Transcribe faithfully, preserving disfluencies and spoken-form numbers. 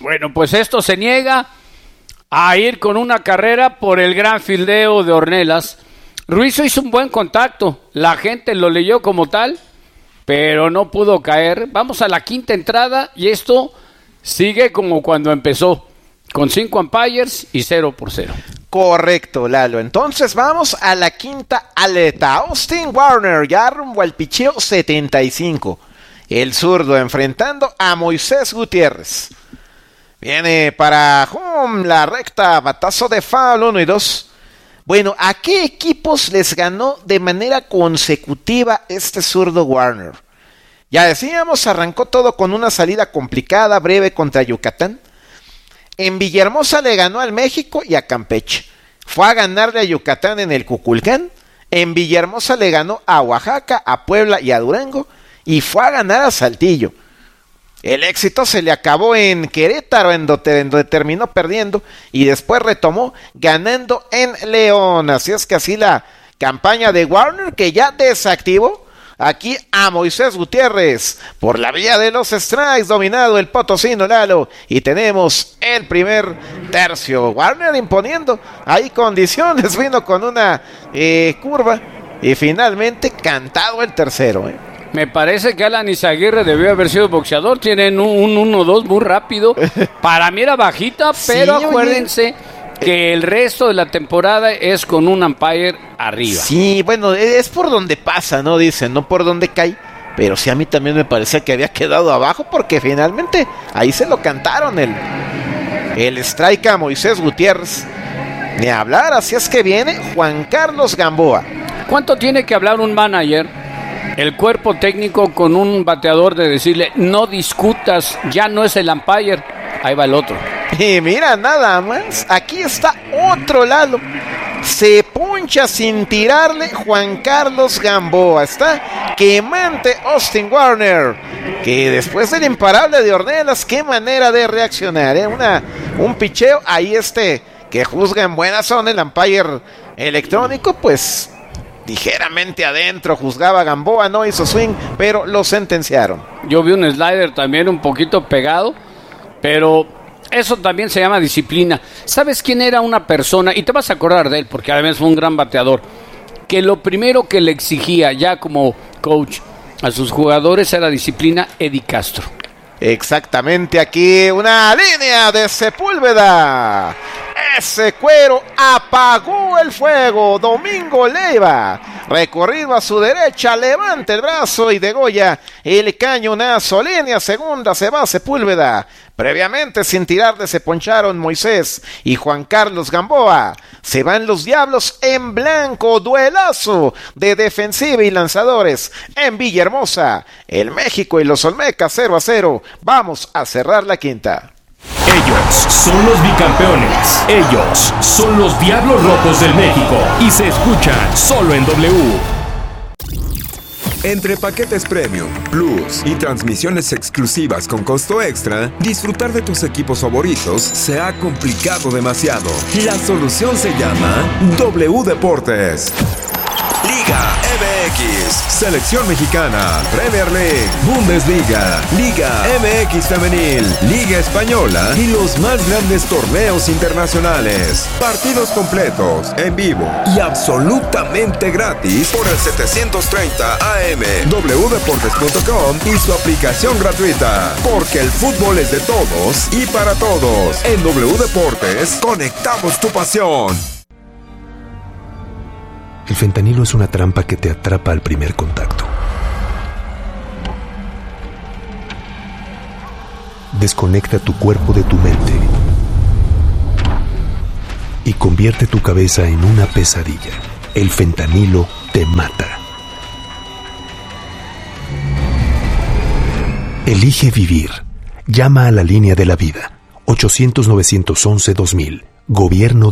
Bueno, pues esto se niega a ir con una carrera por el gran fildeo de Ornelas. Ruiz hizo un buen contacto, la gente lo leyó como tal, pero no pudo caer. Vamos a la quinta entrada y esto sigue como cuando empezó, con cinco umpires y cero por cero. Correcto, Lalo. Entonces vamos a la quinta aleta. Austin Warner ya rumbo al picheo setenta y cinco. El zurdo enfrentando a Moisés Gutiérrez. Viene para home la recta, batazo de foul, uno y dos. Bueno, ¿a qué equipos les ganó de manera consecutiva este zurdo Warner? Ya decíamos, arrancó todo con una salida complicada, breve contra Yucatán. En Villahermosa le ganó al México y a Campeche. Fue a ganarle a Yucatán en el Cuculcán. En Villahermosa le ganó a Oaxaca, a Puebla y a Durango. Y fue a ganar a Saltillo. El éxito se le acabó en Querétaro, en donde terminó perdiendo, y después retomó ganando en León. Así es que así la campaña de Warner, que ya desactivó aquí a Moisés Gutiérrez por la vía de los strikes, dominado el potosino, Lalo, y tenemos el primer tercio. Warner imponiendo ahí condiciones, vino con una eh, curva y finalmente cantado el tercero, eh. Me parece que Alan Izaguirre debió haber sido boxeador. Tienen un uno dos muy rápido. Para mí era bajita, pero sí, acuérdense oye. que el resto de la temporada es con un umpire arriba. Sí, bueno, es por donde pasa, ¿no? Dicen, no por donde cae. Pero sí, a mí también me parecía que había quedado abajo, porque finalmente ahí se lo cantaron el, el strike a Moisés Gutiérrez. Ni hablar, así es que viene Juan Carlos Gamboa. ¿Cuánto tiene que hablar un manager? El cuerpo técnico con un bateador de decirle, no discutas, ya no es el umpire, ahí va el otro. Y mira, nada más, aquí está otro Lalo. Se poncha sin tirarle Juan Carlos Gamboa. Está quemante Austin Warner, que después del imparable de Ornelas, qué manera de reaccionar, ¿eh? Una, un picheo, ahí este, que juzga en buena zona el umpire electrónico, pues ligeramente adentro, juzgaba Gamboa, no hizo swing, pero lo sentenciaron. Yo vi un slider también un poquito pegado, pero eso también se llama disciplina. ¿Sabes quién era una persona? Y te vas a acordar de él, porque además fue un gran bateador, que lo primero que le exigía ya como coach a sus jugadores era disciplina. Eddie Castro. Exactamente, aquí una línea de Sepúlveda. Ese cuero apagó el fuego. Domingo Leiva, recorrido a su derecha, levanta el brazo y degolla el cañonazo. Línea segunda, se va Sepúlveda. Previamente, sin tirarle, se poncharon Moisés y Juan Carlos Gamboa. Se van los Diablos en blanco. Duelazo de defensiva y lanzadores en Villahermosa. El México y los Olmecas cero a cero. Vamos a cerrar la quinta. Ellos son los bicampeones. Ellos son los Diablos Rojos del México. Y se escuchan solo en W. Entre paquetes premium, plus y transmisiones exclusivas con costo extra, disfrutar de tus equipos favoritos se ha complicado demasiado. La solución se llama W Deportes. Liga M X, Selección Mexicana, Premier League, Bundesliga, Liga M X Femenil, Liga Española y los más grandes torneos internacionales. Partidos completos, en vivo y absolutamente gratis por el setecientos treinta A M, w deportes punto com y su aplicación gratuita. Porque el fútbol es de todos y para todos. En W Deportes, conectamos tu pasión. El fentanilo es una trampa que te atrapa al primer contacto. Desconecta tu cuerpo de tu mente y convierte tu cabeza en una pesadilla. El fentanilo te mata. Elige vivir. Llama a la línea de la vida. ochocientos, novecientos once, dos mil. Gobierno